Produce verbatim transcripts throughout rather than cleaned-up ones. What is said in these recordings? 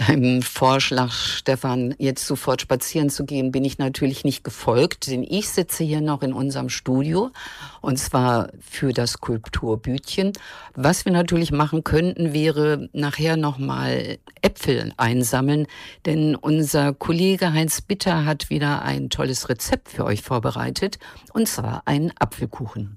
Deinem Vorschlag, Stefan, jetzt sofort spazieren zu gehen, bin ich natürlich nicht gefolgt, denn ich sitze hier noch in unserem Studio, und zwar für das Kulturbütchen. Was wir natürlich machen könnten, wäre nachher noch mal Äpfel einsammeln, denn unser Kollege Heinz Bitter hat wieder ein tolles Rezept für euch vorbereitet, und zwar einen Apfelkuchen.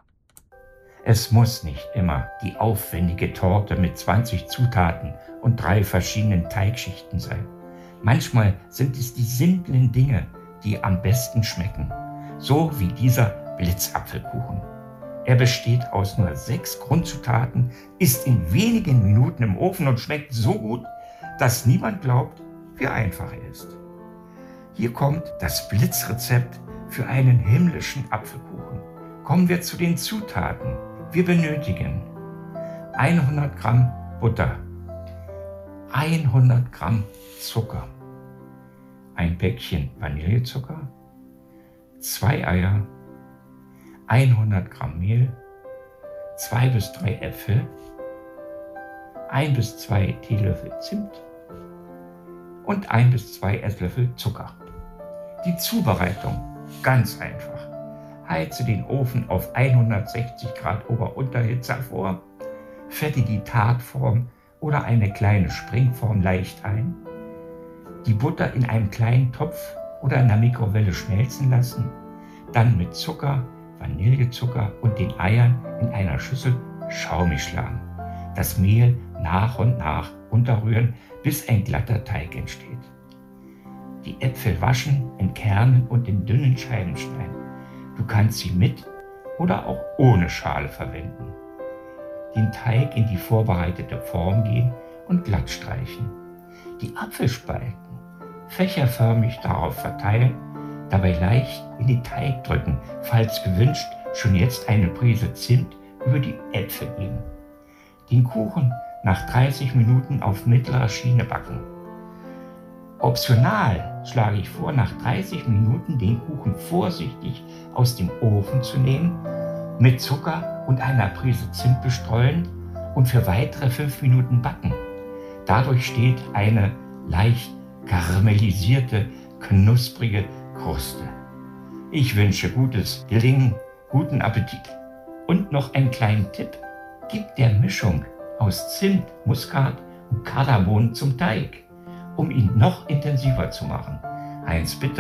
Es muss nicht immer die aufwendige Torte mit zwanzig Zutaten und drei verschiedenen Teigschichten sein. Manchmal sind es die simplen Dinge, die am besten schmecken. So wie dieser Blitzapfelkuchen. Er besteht aus nur sechs Grundzutaten, ist in wenigen Minuten im Ofen und schmeckt so gut, dass niemand glaubt, wie einfach er ist. Hier kommt das Blitzrezept für einen himmlischen Apfelkuchen. Kommen wir zu den Zutaten. Wir benötigen hundert Gramm Butter, hundert Gramm Zucker, ein Päckchen Vanillezucker, zwei Eier, hundert Gramm Mehl, zwei bis drei Äpfel, ein bis zwei Teelöffel Zimt und ein bis zwei Esslöffel Zucker. Die Zubereitung ganz einfach. Heize den Ofen auf hundertsechzig Grad Ober-Unterhitze vor, fette die Tartform oder eine kleine Springform leicht ein, die Butter in einem kleinen Topf oder in der Mikrowelle schmelzen lassen, dann mit Zucker, Vanillezucker und den Eiern in einer Schüssel schaumig schlagen. Das Mehl nach und nach unterrühren, bis ein glatter Teig entsteht. Die Äpfel waschen, entkernen und in dünnen Scheiben schneiden. Du kannst sie mit oder auch ohne Schale verwenden. Den Teig in die vorbereitete Form geben und glatt streichen. Die Apfelspalten fächerförmig darauf verteilen, dabei leicht in den Teig drücken, falls gewünscht, schon jetzt eine Prise Zimt über die Äpfel geben. Den Kuchen nach dreißig Minuten auf mittlerer Schiene backen. Optional schlage ich vor, nach dreißig Minuten den Kuchen vorsichtig aus dem Ofen zu nehmen, mit Zucker und einer Prise Zimt bestreuen und für weitere fünf Minuten backen. Dadurch steht eine leicht karamellisierte, knusprige Kruste. Ich wünsche gutes Gelingen, guten Appetit. Und noch einen kleinen Tipp: Gib der Mischung aus Zimt, Muskat und Kardamom zum Teig, um ihn noch intensiver zu machen. Heinz Bitter